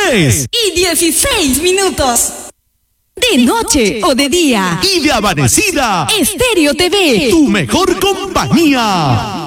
3:16. De noche o de día. Y de amanecida. Estéreo TV. Tu mejor compañía.